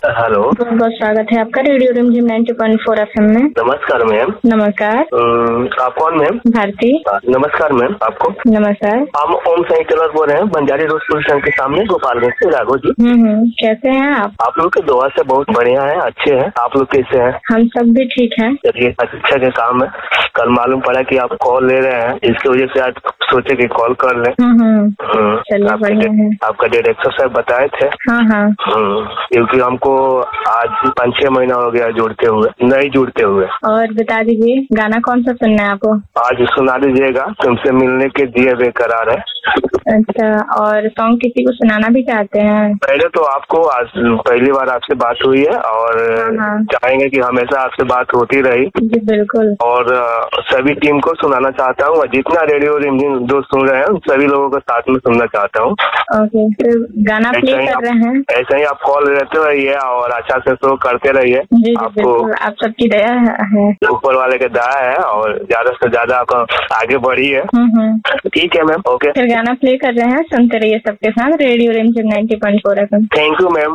Hello. बहुत बहुत स्वागत है आपका रेडियो रिमझिम 90.4 FM में। नमस्कार मैम। नमस्कार। आप कौन मैम? भारती। नमस्कार मैम आपको। नमस्कार। हम ओम साई टेलर बोल रहे हैं, बंजारी रोड पुलिस स्टेशन के सामने, गोपालगंज से। राघव जी। कैसे हैं आप? आप लोग के दुआ से बहुत बढ़िया है, अच्छे हैं। आप लोग कैसे हैं? हम सब भी ठीक हैं। चलिए, अच्छा के काम है। कल मालूम पड़ा कि आप कॉल ले रहे हैं, इसकी वजह से आज सोचे कि कॉल कर लें। चलिए, बढ़िया है। आपका डायरेक्टर साहब बताए थे। हाँ। क्योंकि हमको आज 5-6 महीना हो गया जुड़ते हुए, नहीं जुड़ते हुए। और बता दीजिए, गाना कौन सा सुनना है आपको? आज सुना दीजिएगा, तुमसे मिलने के दिए बेकरार है। अच्छा, और सॉन्ग किसी को सुनाना भी चाहते हैं? पहले तो आपको आज पहली बार आपसे बात हुई है और चाहेंगे कि हमेशा आपसे बात होती रही। जी बिल्कुल। और सभी टीम को सुनाना चाहता हूँ, जितना रेडियो रिमझिम जो सुन रहे हैं उन सभी लोगों को साथ में सुनना चाहता हूँ। ओके, तो गाना प्ले कर रहे हैं। ऐसे ही आप कॉल लेते रहिए और अच्छा से शो करते रहिए। जी आपको आप सबकी दया है, ऊपर वाले के दया है और ज्यादा से ज्यादा आप आगे बढ़िए। ठीक है मैम, ओके। फिर गाना प्ले कर रहे हैं, सुनते रहिए सबके साथ रेडियो रिमझिम 90.4 FM। Thank you ma'am.